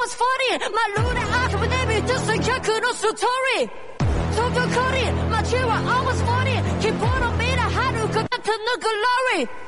almost 40 말로는 아픔을 내비쳤어 격으로 스토리 도쿄 거리 마치와 almost 40 기쁨으로 미라 하루 그 같은 너 글로리